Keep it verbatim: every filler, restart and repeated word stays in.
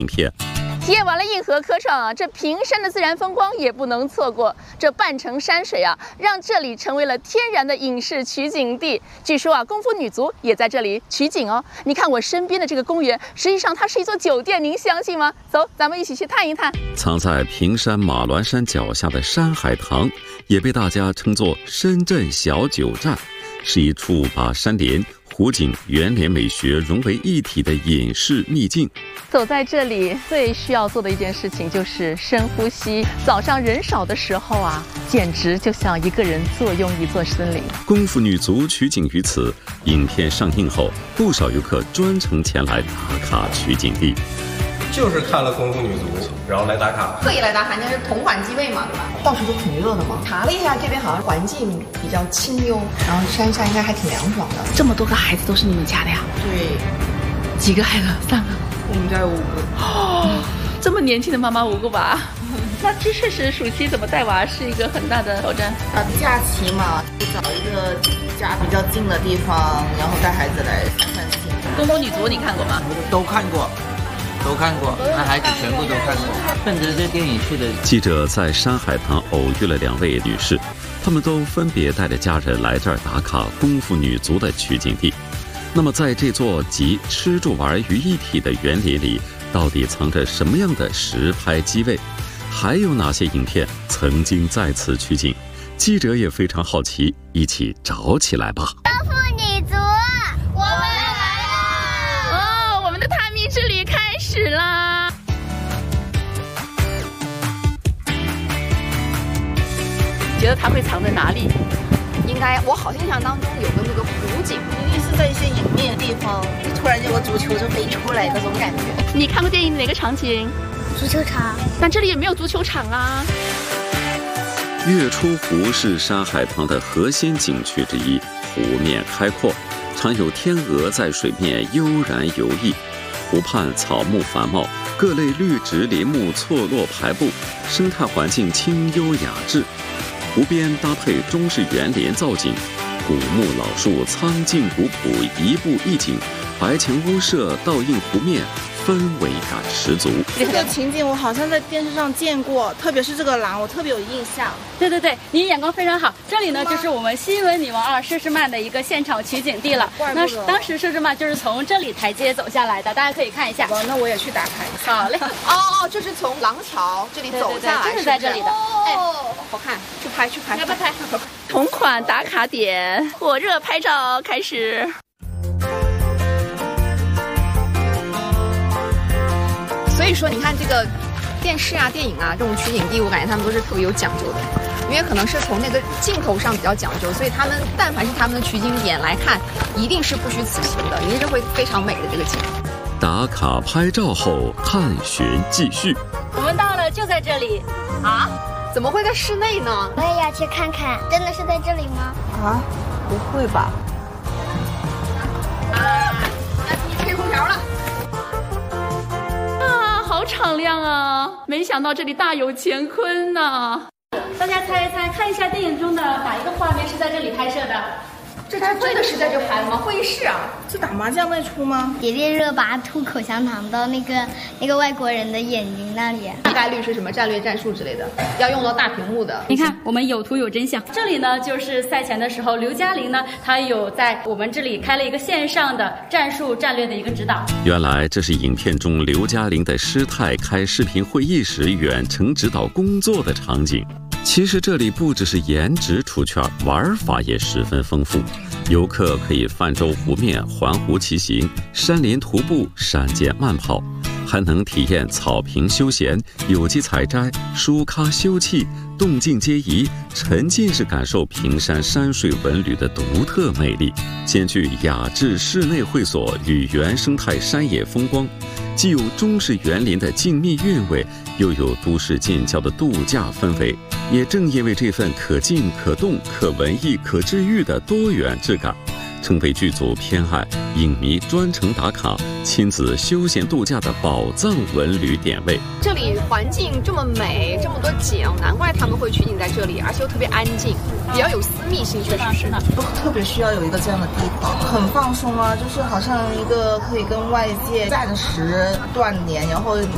影片。 体验完了硬核客场啊，这平山的自然风光也不能错过。这半城山水啊，让这里成为了天然的影视取景地。据说啊，功夫女足也在这里取景哦。你看我身边的这个公园，实际上它是一座酒店，您相信吗？走，咱们一起去探一探。 藏在平山马峦山脚下的山海堂，也被大家称作深圳小九站，是一处把山林、湖景、园林美学融为一体的隐士秘境。 走在这里，最需要做的一件事情就是深呼吸。早上人少的时候啊，简直就像一个人坐拥一座森林。 功夫女足取景于此，影片上映后，不少游客专程前来打卡取景地。 就是看了功夫女足，然后来打卡， 特意来打卡，那是同款机位嘛，对吧？到处都挺热的嘛。查了一下，这边好像环境比较清幽，然后山下应该还挺凉爽的。 这么多个孩子都是你们家的呀？ 对， 几个孩子？三个。 我们家有五个。 哦，这么年轻的妈妈五个娃，那这确实暑期怎么带娃是一个很大的挑战。 啊，假期嘛，就找一个家比较近的地方，然后带孩子来散散心。 功夫女足你看过吗？ 都看过。都看过，那孩子全部都看过。奔着这电影去的。 记者在山海堂偶遇了两位女士，她们都分别带着家人来这儿打卡功夫女足的取景地。那么，在这座集吃住玩于一体的园林里，到底藏着什么样的实拍机位？还有哪些影片曾经在此取景？记者也非常好奇，一起找起来吧。 功夫女足，我们来啦！哦，我们的探秘之旅开始啦！觉得它会藏在哪里？ 应该，我好像印象当中有个那个湖景， 一定是在一些隐秘的地方，突然有个足球就飞出来那种感觉。 你看过电影哪个场景？ 足球场。 但这里也没有足球场啊。 月出湖是山海堂的核心景区之一，湖面开阔，常有天鹅在水面悠然游弋。湖畔草木繁茂，各类绿植林木错落排布，生态环境清幽雅致。湖边搭配中式园林造景，古木老树苍劲古朴，一步一景，白墙屋舍倒映湖面，氛围感十足。 这个情景我好像在电视上见过，特别是这个廊，我特别有印象。 对对对，您眼光非常好。这里呢，就是我们新闻女王二佘诗曼的一个现场取景地了。那当时佘诗曼就是从这里台阶走下来的，大家可以看一下。 哦，那我也去打卡一下。 好嘞。 哦哦，就是从廊桥这里走下来， 就是在这里的。 哎，好看，去拍去拍， 要不要拍？ 同款打卡点，火热拍照开始。 所以说，你看这个电视啊、电影啊这种取景地，我感觉他们都是特别有讲究的，因为可能是从那个镜头上比较讲究，所以他们但凡是他们的取景点来看，一定是不虚此行的，一定是会非常美的这个景。 打卡拍照后，探寻继续。 我们到了，就在这里啊？怎么会在室内呢？ 我也要去看看，真的是在这里吗？ 啊，不会吧？ 啊，要去吹空调了。 好敞亮啊！没想到这里大有乾坤呐！ 大家猜一猜，看一下电影中的哪一个画面是在这里拍摄的？ 这这这个时代就拍了吗？会议室啊？ 是打麻将那出吗？ 杰烈热巴吐口香糖到那个那个外国人的眼睛那里。 大概率是什么战略战术之类的，要用到大屏幕的。 你看，我们有图有真相。这里呢，就是赛前的时候，刘嘉玲呢，她有在我们这里开了一个线上的战术战略的一个指导。 原来这是影片中刘嘉玲的师太开视频会议时远程指导工作的场景。其实这里不只是颜值出圈，玩法也十分丰富。游客可以泛舟湖面、环湖骑行、山林徒步、山间慢跑，还能体验草坪休闲、有机采摘、书咖休憩、动静皆宜，沉浸式感受平山山水文旅的独特魅力，兼具雅致室内会所与原生态山野风光，既有中式园林的静谧韵味，又有都市近郊的度假氛围。也正因为这份可静可动、可文艺、可治愈的多元质感，成为剧组偏爱、影迷专程打卡、亲子休闲度假的宝藏文旅点位。 这里环境这么美，这么多景，难怪他们会取景在这里，而且又特别安静，比较有私密性，确实是。 我特别需要有一个这样的地方，很放松啊，就是好像一个可以跟外界暂时断联，然后